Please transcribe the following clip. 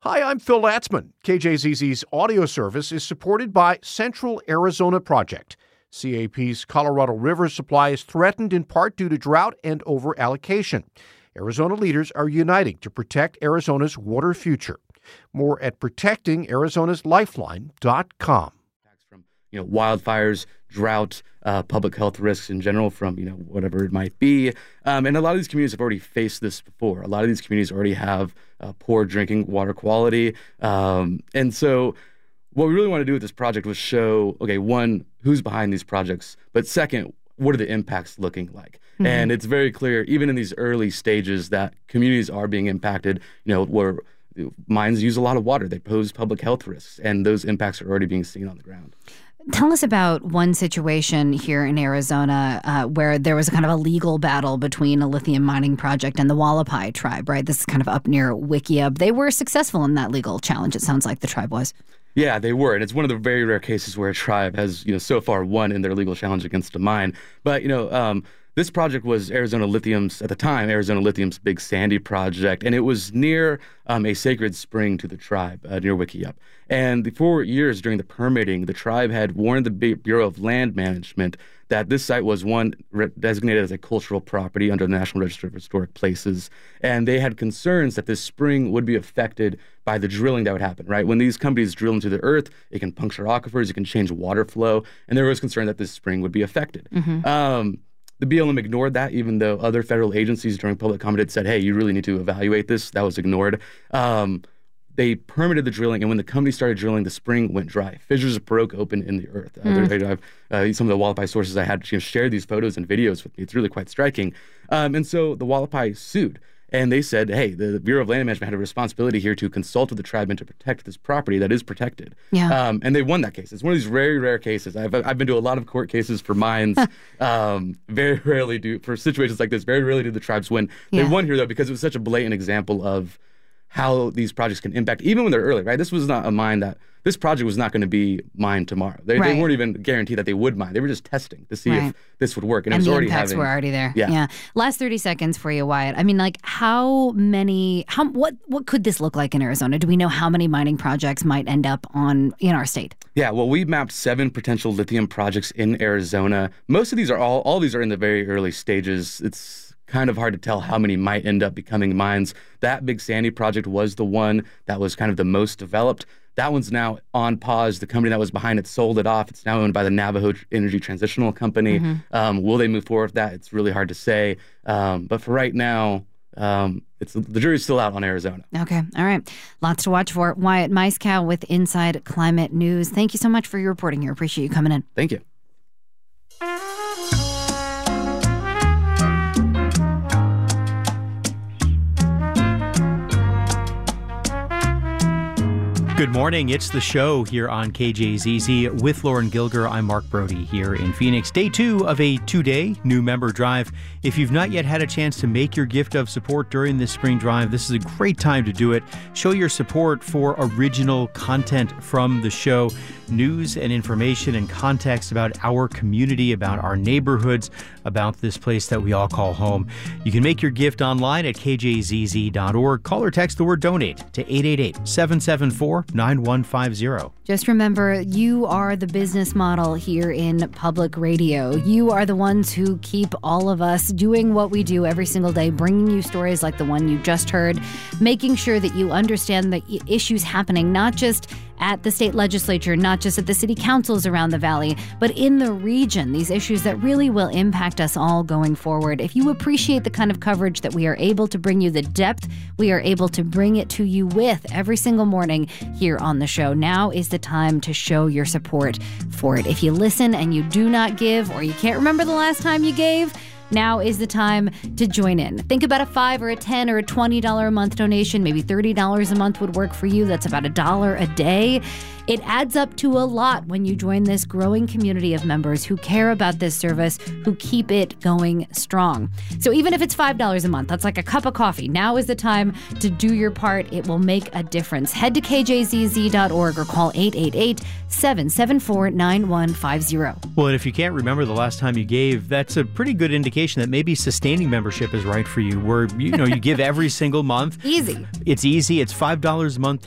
Hi, I'm Phil Latzman. KJZZ's audio service is supported by Central Arizona Project. CAP's Colorado River supply is threatened in part due to drought and over-allocation. Arizona leaders are uniting to protect Arizona's water future. More at protectingarizona's-lifeline.com. From wildfires, drought, public health risks in general from whatever it might be, and a lot of these communities have already faced this before. A lot of these communities already have poor drinking water quality, and so what we really want to do with this project was show, okay, one, who's behind these projects, but second, what are the impacts looking like? Mm-hmm. And it's very clear, even in these early stages, that communities are being impacted, where mines use a lot of water. They pose public health risks, and those impacts are already being seen on the ground. Tell us about one situation here in Arizona where there was a kind of a legal battle between a lithium mining project and the Hualapai tribe, right? This is kind of up near Wikieup. They were successful in that legal challenge, it sounds like the tribe was. Yeah, they were. And it's one of the very rare cases where a tribe has, so far won in their legal challenge against a mine. But, this project was Arizona Lithium's, at the time, Arizona Lithium's Big Sandy project, and it was near a sacred spring to the tribe, near Wikieup. And for years during the permitting, the tribe had warned the Bureau of Land Management that this site was designated as a cultural property under the National Register of Historic Places, and they had concerns that this spring would be affected by the drilling that would happen, right? When these companies drill into the earth, it can puncture aquifers, it can change water flow, and there was concern that this spring would be affected. Mm-hmm. The BLM ignored that, even though other federal agencies during public comment had said, hey, you really need to evaluate this. That was ignored. They permitted the drilling, and when the company started drilling, the spring went dry. Fissures broke open in the earth. Some of the Hualapai sources I had shared these photos and videos with me. It's really quite striking. And so the Hualapai sued. And they said, hey, the Bureau of Land Management had a responsibility here to consult with the tribe and to protect this property that is protected. Yeah. And they won that case. It's one of these very rare cases. I've been to a lot of court cases for mines. Very rarely for situations like this, very rarely do the tribes win. Yeah. They won here, though, because it was such a blatant example of how these projects can impact, even when they're early, right? This was not a mine this project was not going to be mined tomorrow. They weren't even guaranteed that they would mine. They were just testing to see if this would work. And it was the already impacts were already there. Yeah. Last 30 seconds for you, Wyatt. I mean, what could this look like in Arizona? Do we know how many mining projects might end up in our state? Yeah, well, we mapped 7 potential lithium projects in Arizona. Most of these are all these are in the very early stages. It's kind of hard to tell how many might end up becoming mines. That Big Sandy project was the one that was kind of the most developed. That one's now on pause. The company that was behind it sold it off. It's now owned by the Navajo Energy Transitional Company. Mm-hmm. Will they move forward with that? It's really hard to say. But for right now, the jury's still out on Arizona. Okay. All right. Lots to watch for. Wyatt Maiskow with Inside Climate News. Thank you so much for your reporting here. Appreciate you coming in. Thank you. Good morning. It's The Show here on KJZZ with Lauren Gilger. I'm Mark Brody here in Phoenix. Day 2 of a 2-day new member drive. If you've not yet had a chance to make your gift of support during this spring drive, this is a great time to do it. Show your support for original content from the show. News and information and context about our community, about our neighborhoods, about this place that we all call home. You can make your gift online at kjzz.org. Call or text the word donate to 888-774-9150. Just remember, you are the business model here in public radio. You are the ones who keep all of us doing what we do every single day, bringing you stories like the one you just heard, making sure that you understand the issues happening, not just at the state legislature, not just at the city councils around the valley, but in the region, these issues that really will impact us all going forward. If you appreciate the kind of coverage that we are able to bring you, the depth we are able to bring it to you with every single morning here on the show, now is the time to show your support for it. If you listen and you do not give, or you can't remember the last time you gave, now is the time to join in. Think about a $5 or a $10 or a $20 a month donation. Maybe $30 a month would work for you. That's about $1 a day. It adds up to a lot when you join this growing community of members who care about this service, who keep it going strong. So even if it's $5 a month, that's like a cup of coffee. Now is the time to do your part. It will make a difference. Head to kjzz.org or call 888-774-9150. Well, and if you can't remember the last time you gave, that's a pretty good indication that maybe sustaining membership is right for you, where you give every single month. Easy. It's easy. It's $5 a month.